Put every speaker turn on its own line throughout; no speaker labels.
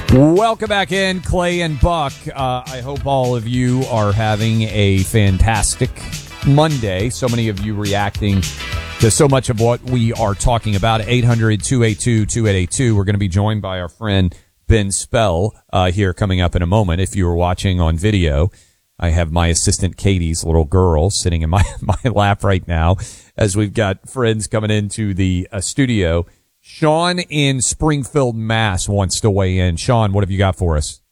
Welcome back in, Clay and Buck. I hope all of you are having a fantastic Monday. So many of you reacting to so much of what we are talking about. 800-282-2882. We're going to be joined by our friend Ben Spell here coming up in a moment. If you were watching on video, I have my assistant Katie's little girl sitting in my lap right now as we've got friends coming into the studio. Sean in Springfield, Mass. wants to weigh in. Sean, what have you got for us?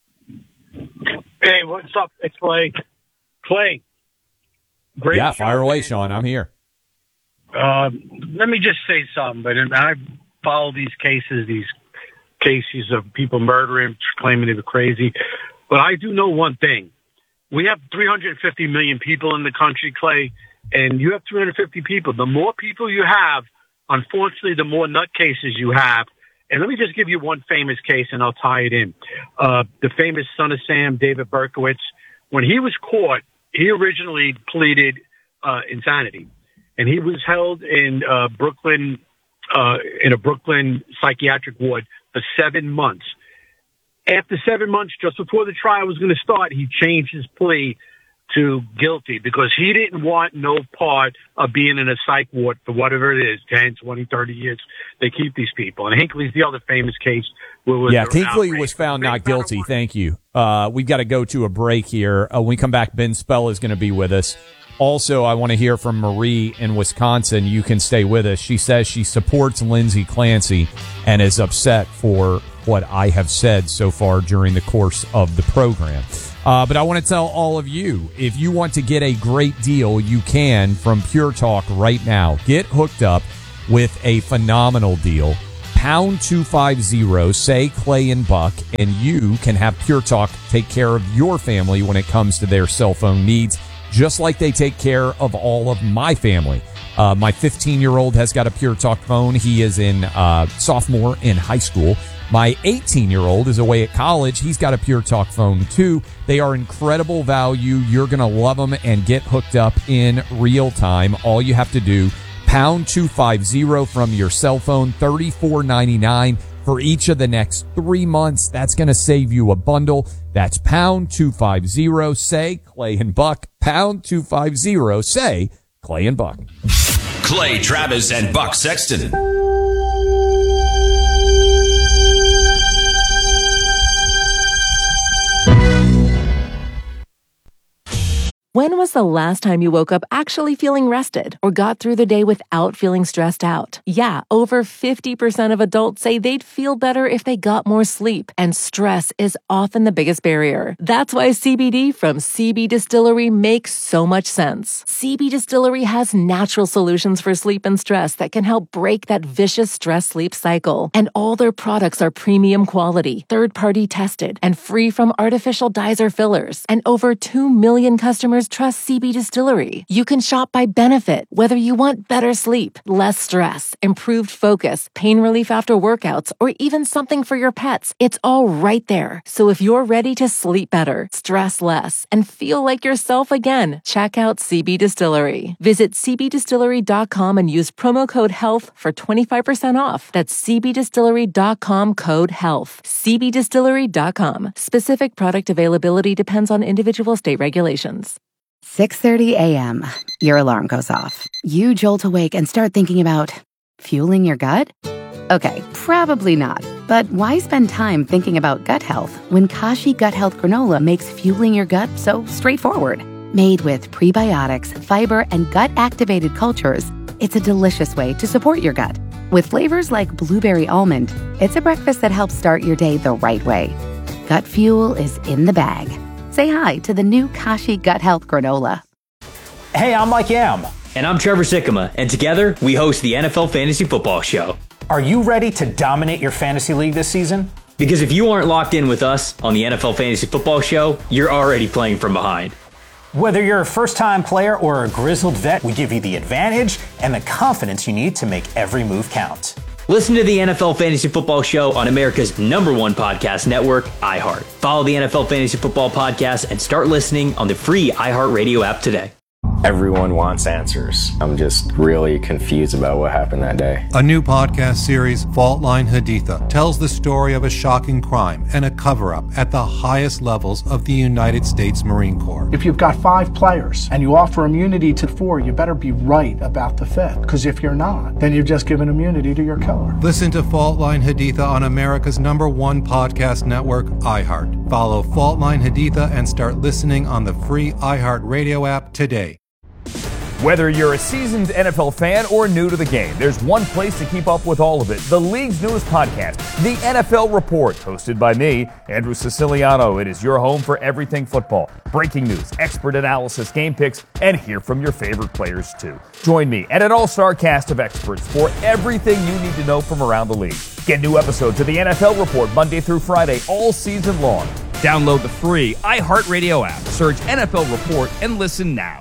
Hey, what's up? It's Clay. Clay. Great.
Yeah, fire away, Sean. I'm here.
Let me just say something, but I follow these cases of people murdering, claiming they were crazy. But I do know one thing. We have 350 million people in the country, Clay, and you have 350 people. The more people you have, unfortunately, the more nutcases you have. And let me just give you one famous case, and I'll tie it in. The famous Son of Sam, David Berkowitz, when he was caught, he originally pleaded insanity. And he was held in Brooklyn, in a Brooklyn psychiatric ward for 7 months. After 7 months, just before the trial was going to start, he changed his plea to guilty because he didn't want no part of being in a psych ward for whatever it is, 10, 20, 30 years. They keep these people. And Hinckley's the other famous case.
Yeah, Hinckley was found not guilty. Thank you. We've got to go to a break here. When we come back, Ben Spell is going to be with us. Also, I want to hear from Marie in Wisconsin. You can stay with us. She says she supports Lindsay Clancy and is upset for what I have said so far during the course of the program. But I want to tell all of you, if you want to get a great deal, you can from Pure Talk right now. Get hooked up with a phenomenal deal. Pound 250, say Clay and Buck, and you can have Pure Talk take care of your family when it comes to their cell phone needs, just like they take care of all of my family. My 15-year-old has got a Pure Talk phone. He is in sophomore in high school. My 18-year-old is away at college. He's got a Pure Talk phone, too. They are incredible value. You're going to love them and get hooked up in real time. All you have to do, pound 250 from your cell phone, $34.99 for each of the next 3 months. That's going to save you a bundle. That's pound 250, say Clay and Buck. Pound 250, say Clay and Buck.
Clay Travis and Buck Sexton.
When was the last time you woke up actually feeling rested or got through the day without feeling stressed out? Yeah, over 50% of adults say they'd feel better if they got more sleep, and stress is often the biggest barrier. That's why CBD from CB Distillery makes so much sense. CB Distillery has natural solutions for sleep and stress that can help break that vicious stress-sleep cycle. And all their products are premium quality, third-party tested, and free from artificial dyes or fillers. And over 2 million customers trust CB Distillery. You can shop by benefit, whether you want better sleep, less stress, improved focus, pain relief after workouts, or even something for your pets. It's all right there. So if you're ready to sleep better, stress less, and feel like yourself again, check out CB Distillery. Visit cbdistillery.com and use promo code HEALTH for 25% off. That's cbdistillery.com, code HEALTH. cbdistillery.com. Specific product availability depends on individual state regulations.
6:30 a.m. Your alarm goes off. You jolt awake and start thinking about fueling your gut? Okay, probably not. But why spend time thinking about gut health when Kashi Gut Health Granola makes fueling your gut so straightforward? Made with prebiotics, fiber, and gut-activated cultures, it's a delicious way to support your gut. With flavors like blueberry almond, it's a breakfast that helps start your day the right way. Gut fuel is in the bag. Say hi to the new Kashi Gut Health Granola.
Hey, I'm Mike Yam.
And I'm Trevor Sikkema, and together we host the NFL Fantasy Football Show.
Are you ready to dominate your fantasy league this season?
Because if you aren't locked in with us on the NFL Fantasy Football Show, you're already playing from behind.
Whether you're a first-time player or a grizzled vet, we give you the advantage and the confidence you need to make every move count.
Listen to the NFL Fantasy Football Show on America's #1 podcast network, iHeart. Follow the NFL Fantasy Football Podcast and start listening on the free iHeartRadio app today.
Everyone wants answers. I'm just really confused about what happened that day.
A new podcast series, Fault Line Haditha, tells the story of a shocking crime and a cover-up at the highest levels of the United States Marine Corps.
If you've got 5 players and you offer immunity to 4, you better be right about the 5th. Because if you're not, then you've just given immunity to your killer.
Listen to Fault Line Haditha on America's #1 podcast network, iHeart. Follow Fault Line Haditha and start listening on the free iHeart Radio app today.
Whether you're a seasoned NFL fan or new to the game, there's one place to keep up with all of it. The league's newest podcast, The NFL Report, hosted by me, Andrew Siciliano. It is your home for everything football. Breaking news, expert analysis, game picks, and hear from your favorite players too. Join me and an all-star cast of experts for everything you need to know from around the league. Get new episodes of The NFL Report Monday through Friday all season long. Download the free iHeartRadio app, search NFL Report, and listen now.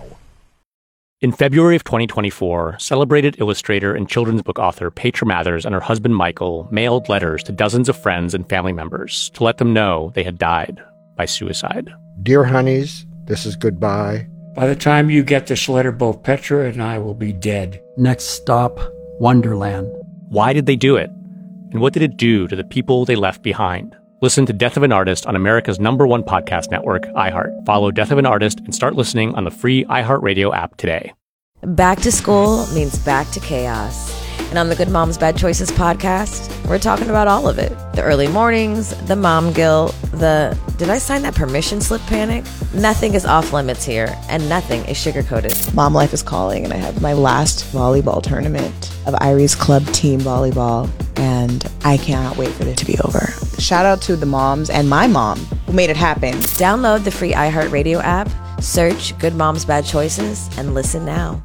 In February of 2024, celebrated illustrator and children's book author Petra Mathers and her husband Michael mailed letters to dozens of friends and family members to let them know they had died by suicide.
Dear honeys, this is goodbye.
By the time you get this letter, both Petra and I will be dead.
Next stop, Wonderland.
Why did they do it? And what did it do to the people they left behind? Listen to Death of an Artist on America's #1 podcast network, iHeart. Follow Death of an Artist and start listening on the free iHeartRadio app today.
Back to school means back to chaos. And on the Good Moms Bad Choices podcast, we're talking about all of it. The early mornings, the mom guilt, the did I sign that permission slip panic? Nothing is off limits here, and nothing is sugar-coated.
Mom life is calling, and I have my last volleyball tournament of Irie's Club team volleyball, and I cannot wait for it to be over. Shout out to the moms and my mom who made it happen.
Download the free iHeartRadio app, search Good Moms Bad Choices, and listen now.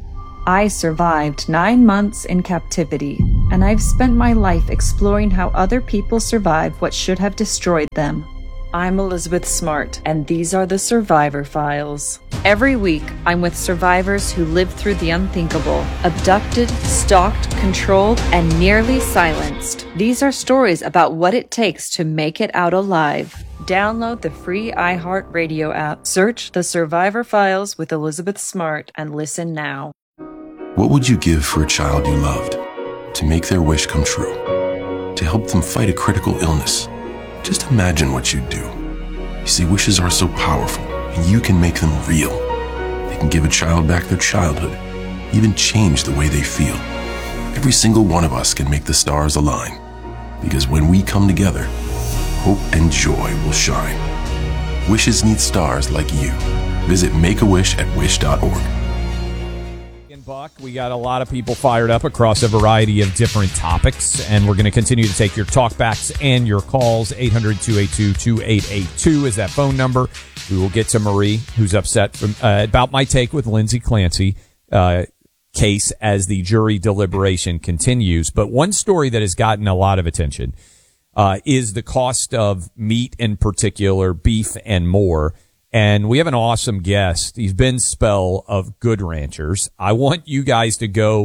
I survived 9 months in captivity, and I've spent my life exploring how other people survive what should have destroyed them. I'm Elizabeth Smart, and these are the Survivor Files. Every week, I'm with survivors who lived through the unthinkable, abducted, stalked, controlled, and nearly silenced. These are stories about what it takes to make it out alive. Download the free iHeartRadio app, search The Survivor Files with Elizabeth Smart, and listen now.
What would you give for a child you loved? To make their wish come true? To help them fight a critical illness? Just imagine what you'd do. You see, wishes are so powerful, and you can make them real. They can give a child back their childhood, even change the way they feel. Every single one of us can make the stars align, because when we come together, hope and joy will shine. Wishes need stars like you. Visit makeawish@wish.org.
Buck, we got a lot of people fired up across a variety of different topics, and we're going to continue to take your talkbacks and your calls. 800-282-2882 is that phone number. We will get to Marie, who's upset from, about my take with Lindsay Clancy case as the jury deliberation continues. But one story that has gotten a lot of attention is the cost of meat, in particular, beef and more. And we have an awesome guest. He's Ben Spell of Good Ranchers. I want you guys to go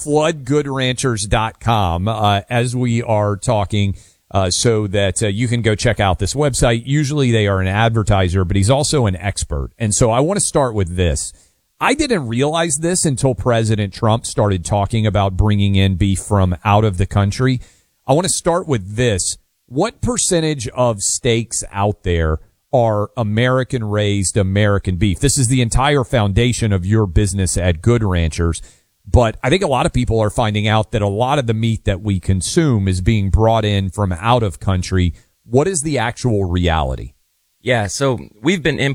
floodgoodranchers.com as we are talking so that you can go check out this website. Usually they are an advertiser, but he's also an expert. And so I want to start with this. I didn't realize this until President Trump started talking about bringing in beef from out of the country. I want to start with this. What percentage of steaks out there are American-raised American beef? This is the entire foundation of your business at Good Ranchers. But I think a lot of people are finding out that a lot of the meat that we consume is being brought in from out of country. What is the actual reality?
Yeah, so we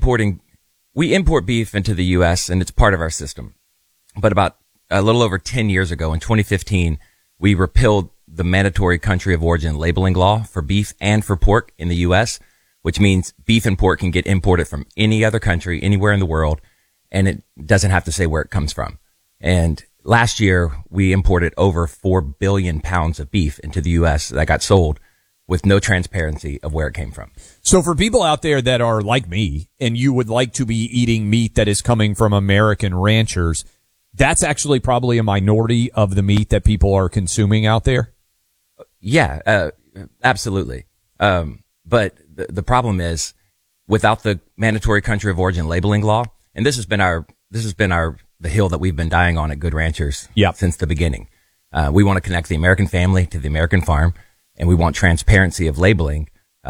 import beef into the U.S., and it's part of our system. But about a little over 10 years ago, in 2015, we repealed the mandatory country of origin labeling law for beef and for pork in the U.S., which means beef and pork can get imported from any other country, anywhere in the world, and it doesn't have to say where it comes from. And last year, we imported over 4 billion pounds of beef into the U.S. that got sold with no transparency of where it came from.
So for people out there that are like me, and you would like to be eating meat that is coming from American ranchers, that's actually probably a minority of the meat that people are consuming out there?
Yeah, absolutely. But the problem is, without the mandatory country of origin labeling law, and this has been our the hill that we've been dying on at Good Ranchers since the beginning. We want to connect the American family to the American farm, and we want transparency of labeling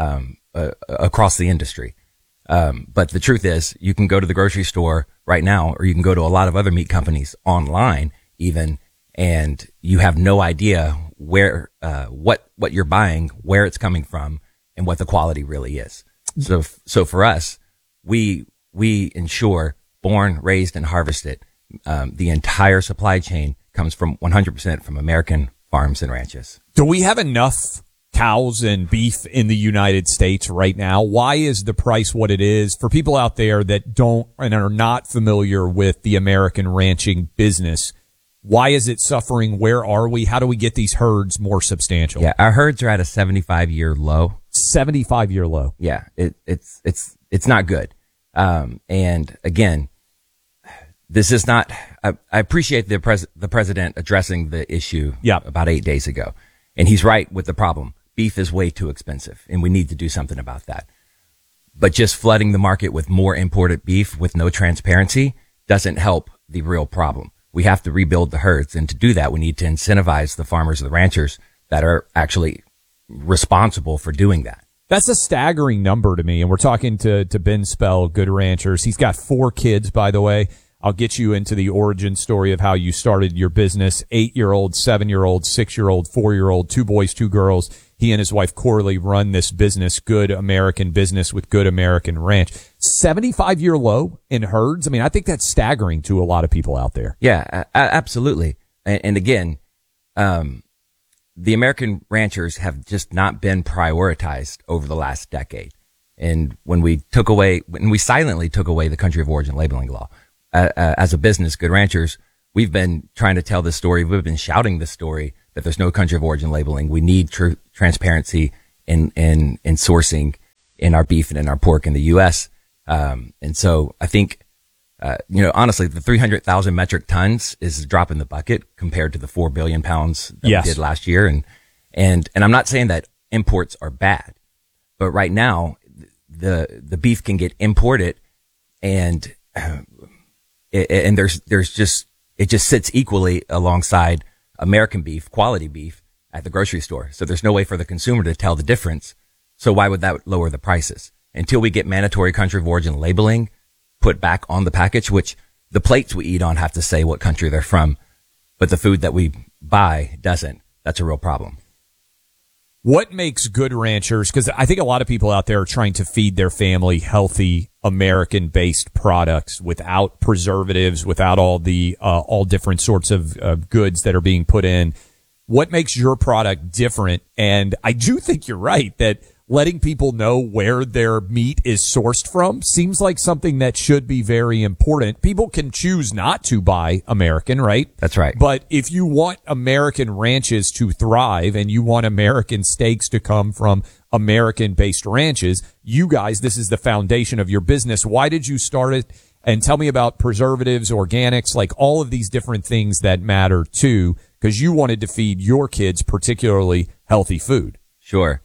across the industry. But the truth is, you can go to the grocery store right now, or you can go to a lot of other meat companies online even, and you have no idea where, what you're buying, where it's coming from, and what the quality really is. So for us, we ensure born, raised, and harvested. The entire supply chain comes from 100% from American farms and ranches.
Do we have enough cows and beef in the United States right now? Why is the price what it is? For people out there that don't and are not familiar with the American ranching business, why is it suffering? Where are we? How do we get these herds more substantial?
Yeah, our herds are at a 75-year low.
75-year low.
Yeah, it's not good. And again, this is not. I appreciate the president addressing the issue about 8 days ago, and he's right with the problem. Beef is way too expensive, and we need to do something about that. But just flooding the market with more imported beef with no transparency doesn't help the real problem. We have to rebuild the herds, and to do that, we need to incentivize the farmers and the ranchers that are actually responsible for doing that.
That's a staggering number to me, and we're talking to Ben Spell, Good Ranchers. He's got 4 kids, by the way. I'll get you into the origin story of how you started your business. 8-year-old, 7-year-old, 6-year-old, 4-year-old, 2 boys, 2 girls. He and his wife, Corley, run this business, Good American Business with Good American Ranch. 75-year low in herds. I mean, I think that's staggering to a lot of people out there.
Yeah, absolutely. And again, the American ranchers have just not been prioritized over the last decade. And when we silently took away the country of origin labeling law, as a business, Good Ranchers, we've been trying to tell this story. We've been shouting this story that there's no country of origin labeling. We need transparency in sourcing in our beef and in our pork in the U.S. And so I think, honestly, the 300,000 metric tons is a drop in the bucket compared to the 4 billion pounds that we did last year. And I'm not saying that imports are bad, but right now the beef can get imported and it just sits equally alongside American beef, quality beef at the grocery store. So there's no way for the consumer to tell the difference. So why would that lower the prices? Until we get mandatory country of origin labeling put back on the package, which the plates we eat on have to say what country they're from, but the food that we buy doesn't. That's a real problem.
What makes Good Ranchers, because I think a lot of people out there are trying to feed their family healthy American-based products without preservatives, without all the all different sorts of goods that are being put in. What makes your product different? And I do think you're right that letting people know where their meat is sourced from seems like something that should be very important. People can choose not to buy American, right?
That's right.
But if you want American ranches to thrive and you want American steaks to come from American-based ranches, you guys, this is the foundation of your business. Why did you start it? And tell me about preservatives, organics, like all of these different things that matter too, because you wanted to feed your kids particularly healthy food.
Sure.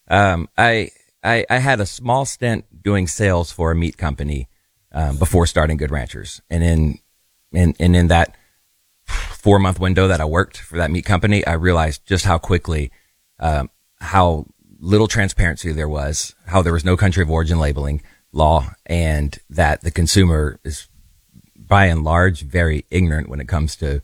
I had a small stint doing sales for a meat company, before starting Good Ranchers. And in that 4-month window that I worked for that meat company, I realized just how quickly, how little transparency there was, how there was no country of origin labeling law, and that the consumer is by and large very ignorant when it comes to,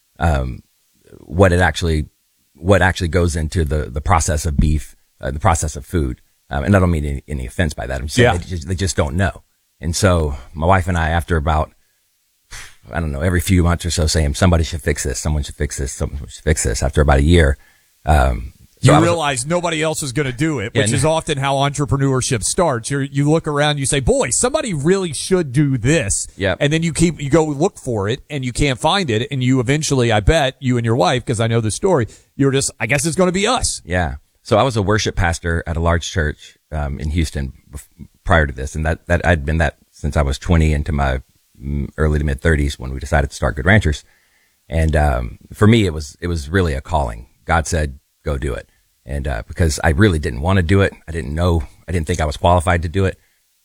what actually goes into the process of beef. The process of food. And I don't mean any offense by that. I'm saying they just don't know. And so my wife and I, after about, I don't know, every few months or so saying somebody should fix this, someone should fix this, someone should fix this. After about a year,
you realize nobody else is going to do it, which is often how entrepreneurship starts. You look around, you say, boy, somebody really should do this.
Yep.
And then you go look for it and you can't find it. And you eventually, I bet you and your wife, because I know the story, you're just, I guess it's going to be us.
Yeah. So I was a worship pastor at a large church, in Houston prior to this. And that I'd been that since I was 20 into my early to mid 30s when we decided to start Good Ranchers. And, for me, it was really a calling. God said, go do it. And, because I really didn't want to do it. I didn't think I was qualified to do it.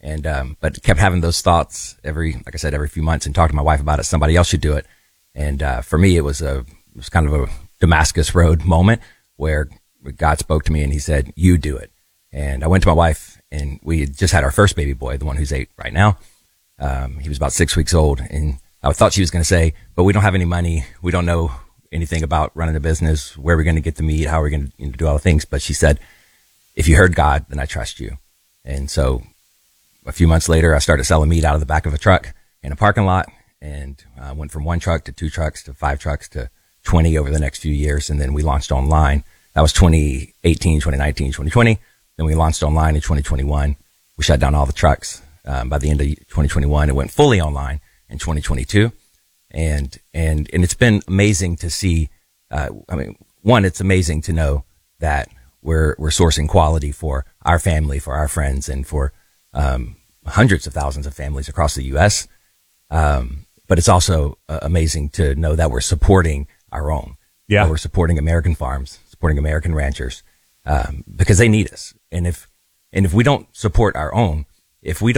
And, but kept having those thoughts every few months and talked to my wife about it. Somebody else should do it. And, for me, it was kind of a Damascus Road moment where God spoke to me and he said, you do it. And I went to my wife and we had just had our first baby boy, the one who's 8 right now. He was about 6 weeks old, and I thought she was going to say, but we don't have any money. We don't know anything about running a business. Where are we going to get the meat? How are we going to do all the things? But she said, if you heard God, then I trust you. And so a few months later, I started selling meat out of the back of a truck in a parking lot, and went from 1 truck to 2 trucks to 5 trucks to 20 over the next few years. And then we launched online. That was 2018, 2019, 2020. Then we launched online in 2021. We shut down all the trucks. By the end of 2021, it went fully online in 2022. And it's been amazing to see, it's amazing to know that we're sourcing quality for our family, for our friends, and for, hundreds of thousands of families across the U.S. But it's also amazing to know that we're supporting our own.
Yeah.
We're supporting American farms, supporting American ranchers, because they need us. And if we don't support our own, if we're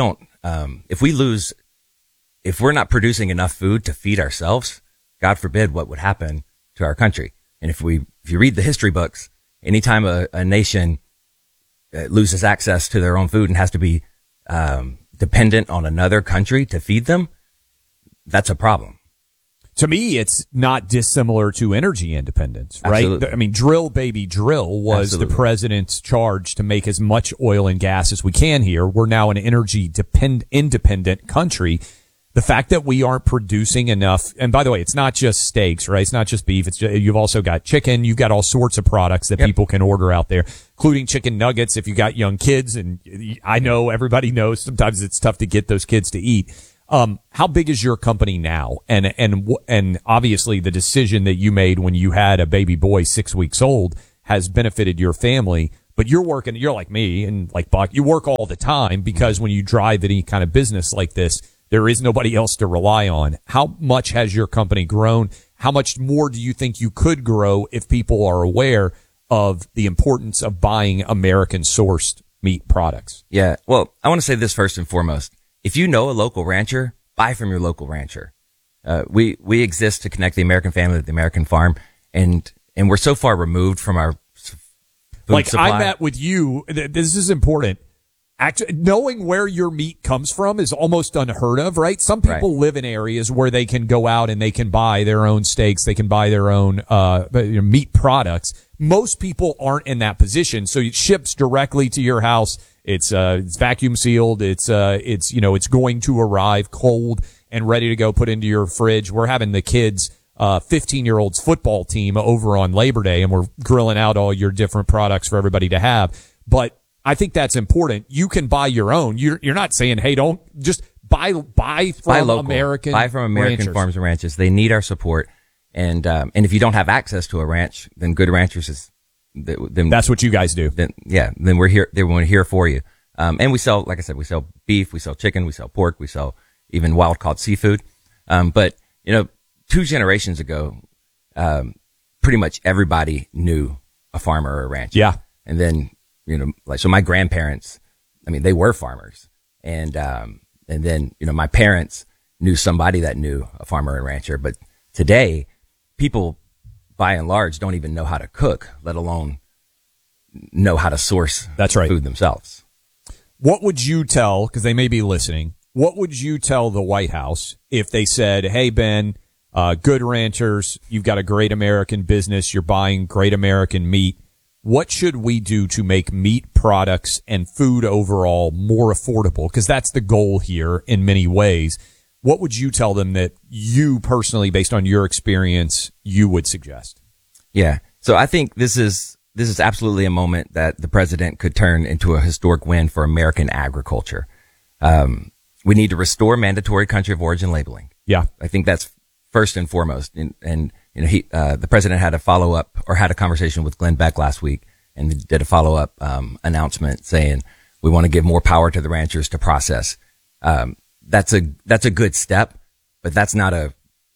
not producing enough food to feed ourselves, God forbid what would happen to our country. And if you read the history books, anytime a nation loses access to their own food and has to be dependent on another country to feed them, that's a problem.
To me, it's not dissimilar to energy independence, right?
Absolutely.
I mean, drill, baby, drill was
Absolutely.
the president's charge to make as much oil and gas as we can here. We're now an energy independent country. The fact that we aren't producing enough, and by the way, it's not just steaks, right? It's not just beef. You've also got chicken. You've got all sorts of products that people can order out there, including chicken nuggets if you got young kids. And I know everybody knows sometimes it's tough to get those kids to eat. How big is your company now? And obviously the decision that you made when you had a baby boy 6 weeks old has benefited your family, but you're like me and like Buck, you work all the time because when you drive any kind of business like this, there is nobody else to rely on. How much has your company grown? How much more do you think you could grow if people are aware of the importance of buying American sourced meat products?
Yeah. Well, I want to say this first and foremost. If you know a local rancher, buy from your local rancher. We exist to connect the American family with the American farm, and we're so far removed from our food supply.
I met with you. This is important. Actually, knowing where your meat comes from is almost unheard of, right? Some people live in areas where they can go out and they can buy their own steaks. They can buy their own, meat products. Most people aren't in that position. So it ships directly to your house. It's vacuum sealed. It's going to arrive cold and ready to go put into your fridge. We're having the kids, 15-year-olds football team over on Labor Day, and we're grilling out all your different products for everybody to have. But I think that's important. You can buy your own. You're not saying, hey, don't just buy from American ranchers.
Farms and ranches. They need our support. And if you don't have access to a ranch, then Good Ranchers
that's what you guys do.
Then we're here. We're here for you. And we sell, like I said, we sell beef, we sell chicken, we sell pork, we sell even wild caught seafood. But 2 generations ago, pretty much everybody knew a farmer or a rancher.
Yeah.
And then, so my grandparents, they were farmers. And then, my parents knew somebody that knew a farmer and rancher. But today, people by and large don't even know how to cook, let alone know how to source food themselves.
What would you tell, because they may be listening, what would you tell the White House if they said, hey, Ben, Good Ranchers, you've got a great American business, you're buying great American meat. What should we do to make meat products and food overall more affordable? Because that's the goal here in many ways. What would you tell them that you personally, based on your experience, you would suggest?
Yeah. So I think this is absolutely a moment that the president could turn into a historic win for American agriculture. We need to restore mandatory country of origin labeling.
Yeah.
I think that's first and foremost. And the president had a conversation with Glenn Beck last week and did a follow-up, announcement saying we want to give more power to the ranchers to process. That's a good step, but that's not an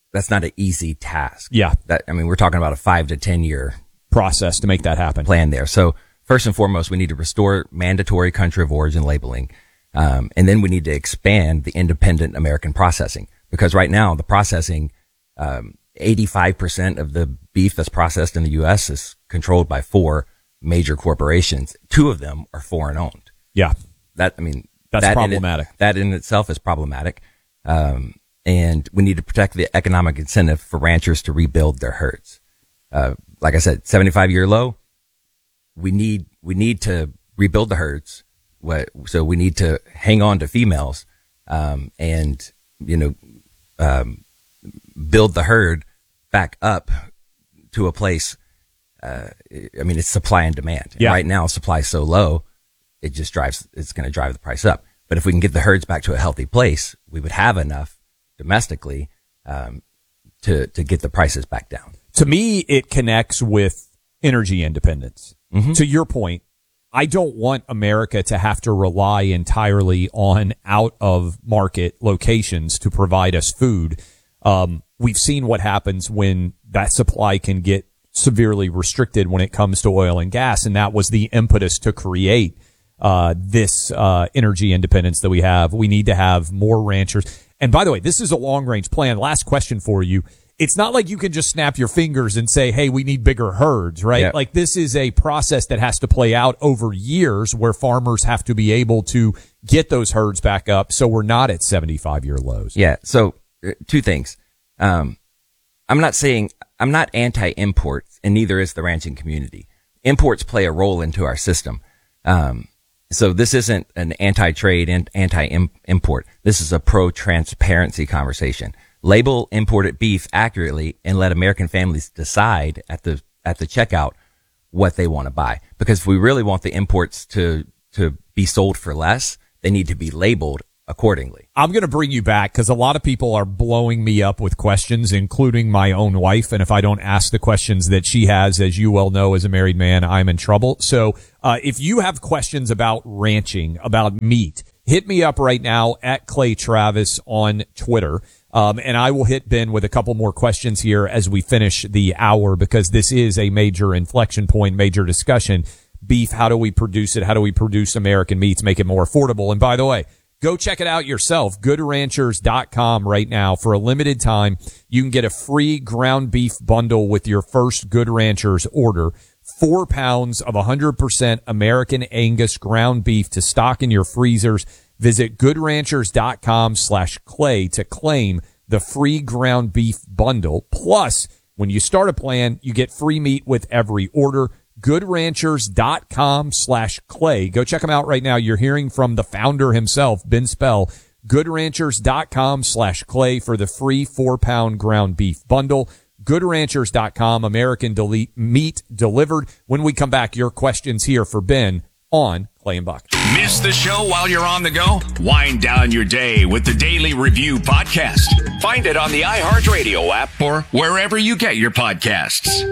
easy task.
Yeah.
We're talking about a 5 to 10 year
process to make that happen.
Plan there. So first and foremost, we need to restore mandatory country of origin labeling. And then we need to expand the independent American processing, because right now the processing, 85% of the beef that's processed in the U.S. is controlled by 4 major corporations. 2 of them are foreign owned.
Yeah.
That's
problematic.
That in itself is problematic. And we need to protect the economic incentive for ranchers to rebuild their herds. Like I said, 75-year low. We need to rebuild the herds. So we need to hang on to females, and, build the herd back up to a place. It's supply and demand.
Yeah.
And right now, supply is so low, it's going to drive the price up. But if we can get the herds back to a healthy place, we would have enough domestically, to get the prices back down.
To me, it connects with energy independence. Mm-hmm. To your point, I don't want America to have to rely entirely on out of market locations to provide us food. We've seen what happens when that supply can get severely restricted when it comes to oil and gas. And that was the impetus to create this energy independence that we have. We need to have more ranchers. And by the way, this is a long range plan. Last question for you. It's not like you can just snap your fingers and say, hey, we need bigger herds, right?
Yeah.
Like, this is a process that has to play out over years, where farmers have to be able to get those herds back up, so we're not at 75-year lows.
Yeah. So 2 things. I'm not anti-import, and neither is the ranching community. Imports play a role into our system. So this isn't an anti-trade and anti-import. This is a pro-transparency conversation. Label imported beef accurately and let American families decide at the checkout what they want to buy. Because if we really want the imports to be sold for less, they need to be labeled accordingly.
I'm going to bring you back, because a lot of people are blowing me up with questions, including my own wife. And if I don't ask the questions that she has, as you well know, as a married man, I'm in trouble. So if you have questions about ranching, about meat, hit me up right now at Clay Travis on Twitter. And I will hit Ben with a couple more questions here as we finish the hour, because this is a major inflection point, major discussion. Beef, how do we produce it? How do we produce American meats, make it more affordable? And by the way, go check it out yourself. GoodRanchers.com right now. For a limited time, you can get a free ground beef bundle with your first Good Ranchers order. 4 pounds of 100% American Angus ground beef to stock in your freezers. Visit GoodRanchers.com/Clay to claim the free ground beef bundle. Plus, when you start a plan, you get free meat with every order. GoodRanchers.com/Clay. Go check him out right now. You're hearing from the founder himself, Ben Spell. GoodRanchers.com/Clay for the free 4-pound ground beef bundle. GoodRanchers.com, American meat delivered. When we come back, your questions here for Ben on Clay and Buck.
Miss the show while you're on the go? Wind down your day with the Daily Review podcast. Find it on the iHeartRadio app or wherever you get your podcasts.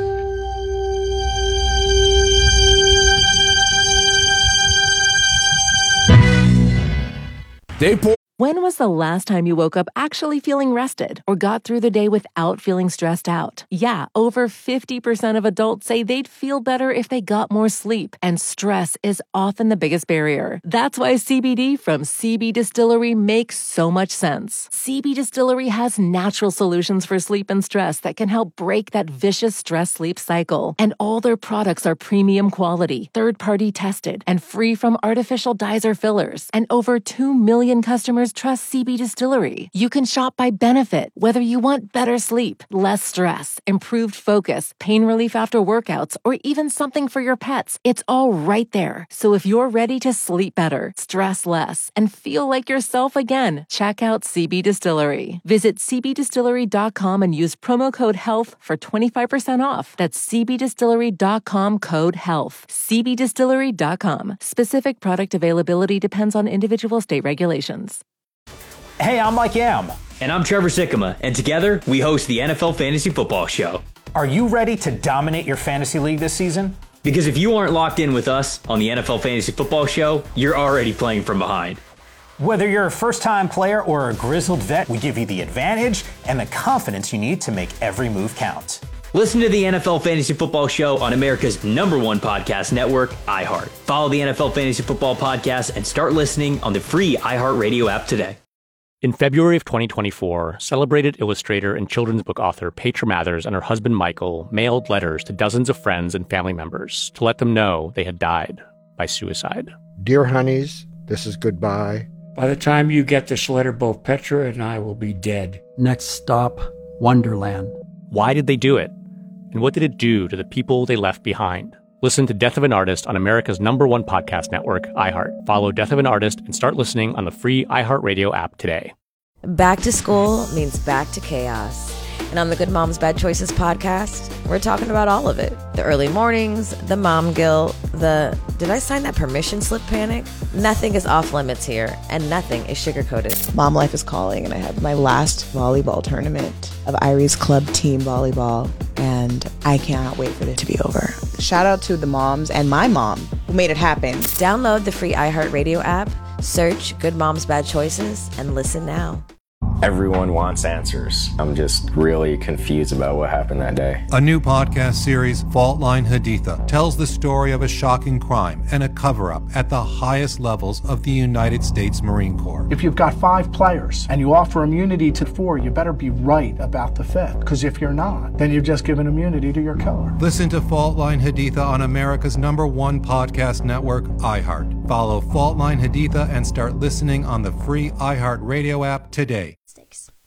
When was the last time you woke up actually feeling rested or got through the day without feeling stressed out? Yeah, over 50% of adults say they'd feel better if they got more sleep, and stress is often the biggest barrier. That's why CBD from CB Distillery makes so much sense. CB Distillery has natural solutions for sleep and stress that can help break that vicious stress-sleep cycle. And all their products are premium quality, third-party tested, and free from artificial dyes or fillers. And over 2 million customers trust CB Distillery. You can shop by benefit, whether you want better sleep, less stress, improved focus, pain relief after workouts, or even something for your pets. It's all right there. So if you're ready to sleep better, stress less, and feel like yourself again, check out CB Distillery. Visit cbdistillery.com and use promo code HEALTH for 25% off. That's cbdistillery.com, code HEALTH. cbdistillery.com. Specific product availability depends on individual state regulations.
Hey, I'm Mike Yam.
And I'm Trevor Sikkema, and together we host the NFL Fantasy Football Show.
Are you ready to dominate your fantasy league this season?
Because if you aren't locked in with us on the NFL Fantasy Football Show, you're already playing from behind.
Whether you're a first-time player or a grizzled vet, we give you the advantage and the confidence you need to make every move count.
Listen to the NFL Fantasy Football Show on America's #1 podcast network, iHeart. Follow the NFL Fantasy Football Podcast and start listening on the free iHeartRadio app today.
In February of 2024, celebrated illustrator and children's book author Petra Mathers and her husband Michael mailed letters to dozens of friends and family members to let them know they had died by suicide.
Dear honeys, this is goodbye.
By the time you get this letter, both Petra and I will be dead.
Next stop, Wonderland.
Why did they do it? And what did it do to the people they left behind? Listen to Death of an Artist on America's #1 podcast network, iHeart. Follow Death of an Artist and start listening on the free iHeartRadio app today.
Back to school means back to chaos. And on the Good Moms Bad Choices podcast, we're talking about all of it. The early mornings, the mom guilt, the did I sign that permission slip panic? Nothing is off limits here, and nothing is sugarcoated.
Mom life is calling, and I have my last volleyball tournament of Iris Club Team Volleyball, and I cannot wait for it to be over. Shout out to the moms and my mom who made it happen.
Download the free iHeartRadio app, search Good Moms Bad Choices, and listen now.
Everyone wants answers. I'm just really confused about what happened that day.
A new podcast series, Fault Line Haditha, tells the story of a shocking crime and a cover-up at the highest levels of the United States Marine Corps.
If you've got 5 players and you offer immunity to 4, you better be right about the 5th. Because if you're not, then you've just given immunity to your killer.
Listen to Fault Line Haditha on America's #1 podcast network, iHeart. Follow Fault Line Haditha and start listening on the free iHeartRadio app today.